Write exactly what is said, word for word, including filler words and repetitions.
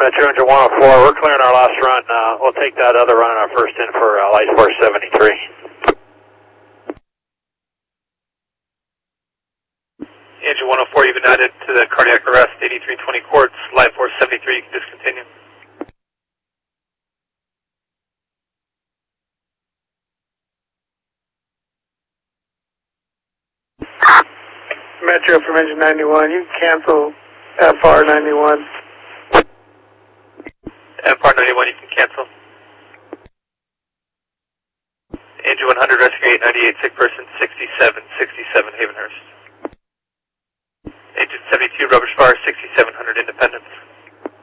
Metro Engine one oh four, we're clearing our last run. Uh, we'll take that other run on our first in for uh, Light Force seventy-three. Engine one oh four, you've been added to the cardiac arrest, eighty-three twenty quarts, Light Force seventy-three, you can discontinue. Metro from Engine ninety-one, you can cancel F R ninety-one. F R ninety-one, you can cancel. Engine one hundred, rescue eight ninety-eight, sick person sixty-seven sixty-seven, Havenhurst. Engine seventy-two, rubber spar, sixty-seven